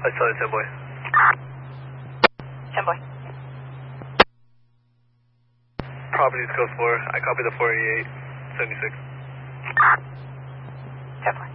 I saw it, 10 boy. 10 boy. Properties code 4. I copy the 488, 76. 10 boy.